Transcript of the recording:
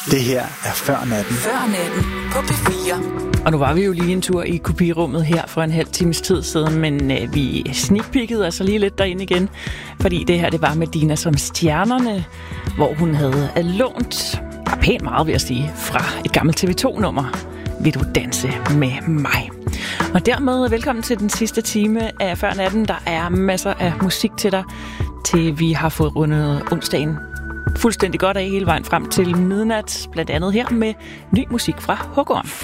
Det her er Før Natten. Før Natten på P4. Og nu var vi jo lige en tur i kopirummet her for en halv times tid siden, men vi sneakpikkede altså lige lidt derind igen, fordi det her, det var Medina som Stjernerne, hvor hun havde lånt, pænt meget vil jeg sige, fra et gammelt TV2-nummer, Vil du danse med mig? Og dermed velkommen til den sidste time af Før Natten. Der er masser af musik til dig, til vi har fået rundet onsdagen fuldstændig godt af hele vejen frem til midnat, blandt andet her med ny musik fra Huggorm.